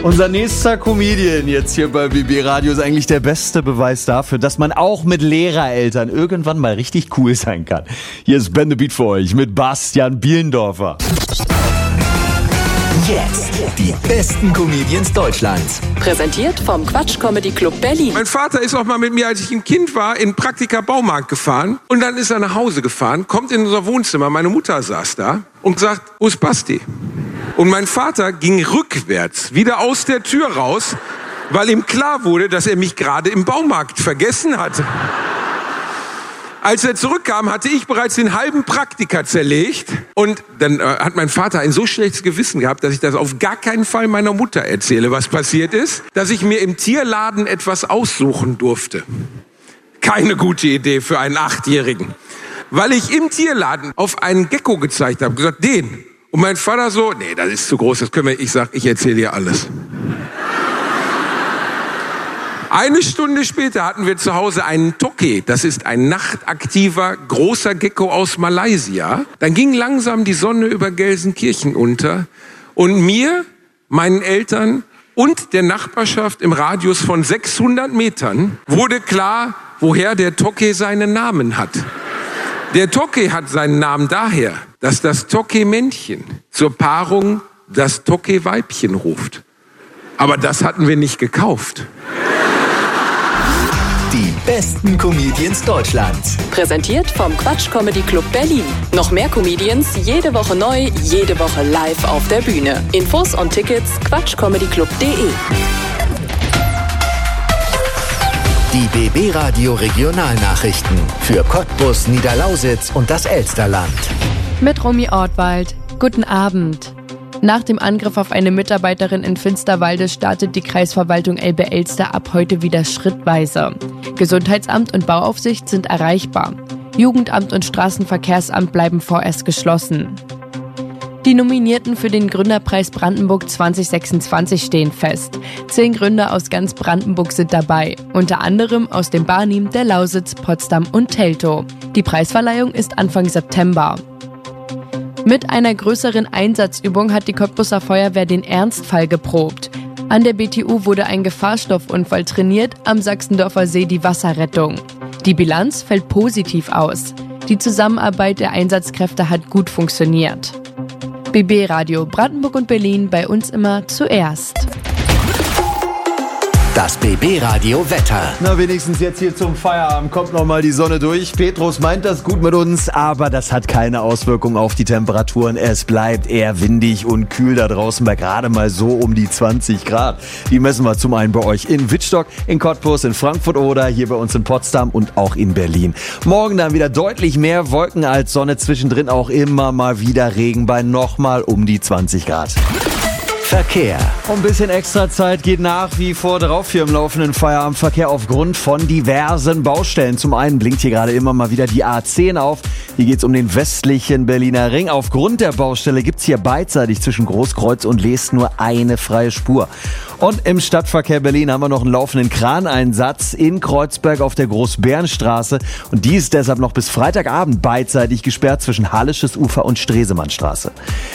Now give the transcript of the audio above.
Unser nächster Comedian jetzt hier bei BB Radio ist eigentlich der beste Beweis dafür, dass man auch mit Lehrereltern irgendwann mal richtig cool sein kann. Hier ist Ben the Beat für euch mit Bastian Bielendorfer. Jetzt die besten Comedians Deutschlands. Präsentiert vom Quatsch Comedy Club Berlin. Mein Vater ist auch mal mit mir, als ich ein Kind war, in Praktika Baumarkt gefahren. Und dann ist er nach Hause gefahren, kommt in unser Wohnzimmer, meine Mutter saß da und sagt, wo ist Basti? Und mein Vater ging rückwärts wieder aus der Tür raus, weil ihm klar wurde, dass er mich gerade im Baumarkt vergessen hatte. Als er zurückkam, hatte ich bereits den halben Praktika zerlegt. Und dann hat mein Vater ein so schlechtes Gewissen gehabt, dass ich das auf gar keinen Fall meiner Mutter erzähle, was passiert ist, dass ich mir im Tierladen etwas aussuchen durfte. Keine gute Idee für einen 8-Jährigen. Weil ich im Tierladen auf einen Gecko gezeigt habe, gesagt, den. Und mein Vater so, nee, das ist zu groß, das können wir, ich erzähle dir alles. Eine Stunde später hatten wir zu Hause einen Toke, das ist ein nachtaktiver, großer Gecko aus Malaysia. Dann ging langsam die Sonne über Gelsenkirchen unter und mir, meinen Eltern und der Nachbarschaft im Radius von 600 Metern wurde klar, woher der Toke seinen Namen hat. Der Toke hat seinen Namen daher, dass das Toke-Männchen zur Paarung das Toke-Weibchen ruft. Aber das hatten wir nicht gekauft. Die besten Comedians Deutschlands. Präsentiert vom Quatsch Comedy Club Berlin. Noch mehr Comedians, jede Woche neu, jede Woche live auf der Bühne. Infos und Tickets quatschcomedyclub.de. Die BB Radio Regionalnachrichten für Cottbus, Niederlausitz und das Elsterland. Mit Romy Ortwald. Guten Abend. Nach dem Angriff auf eine Mitarbeiterin in Finsterwalde startet die Kreisverwaltung Elbe-Elster ab heute wieder schrittweise. Gesundheitsamt und Bauaufsicht sind erreichbar. Jugendamt und Straßenverkehrsamt bleiben vorerst geschlossen. Die Nominierten für den Gründerpreis Brandenburg 2026 stehen fest. 10 Gründer aus ganz Brandenburg sind dabei, unter anderem aus dem Barnim, der Lausitz, Potsdam und Teltow. Die Preisverleihung ist Anfang September. Mit einer größeren Einsatzübung hat die Cottbuser Feuerwehr den Ernstfall geprobt. An der BTU wurde ein Gefahrstoffunfall trainiert, am Sachsendorfer See die Wasserrettung. Die Bilanz fällt positiv aus. Die Zusammenarbeit der Einsatzkräfte hat gut funktioniert. BB Radio Brandenburg und Berlin, bei uns immer zuerst. Das BB Radio Wetter. Na, wenigstens jetzt hier zum Feierabend kommt nochmal die Sonne durch. Petrus meint das gut mit uns, aber das hat keine Auswirkung auf die Temperaturen. Es bleibt eher windig und kühl da draußen bei gerade mal so um die 20 Grad. Die messen wir zum einen bei euch in Wittstock, in Cottbus, in Frankfurt oder hier bei uns in Potsdam und auch in Berlin. Morgen dann wieder deutlich mehr Wolken als Sonne, zwischendrin auch immer mal wieder Regen bei nochmal um die 20 Grad. Verkehr. Ein bisschen extra Zeit geht nach wie vor drauf hier im laufenden Feierabendverkehr aufgrund von diversen Baustellen. Zum einen blinkt hier gerade immer mal wieder die A10 auf. Hier geht es um den westlichen Berliner Ring. Aufgrund der Baustelle gibt es hier beidseitig zwischen Großkreuz und Leest nur eine freie Spur. Und im Stadtverkehr Berlin haben wir noch einen laufenden Kraneinsatz in Kreuzberg auf der Großbärenstraße. Und die ist deshalb noch bis Freitagabend beidseitig gesperrt zwischen Hallisches Ufer und Stresemannstraße.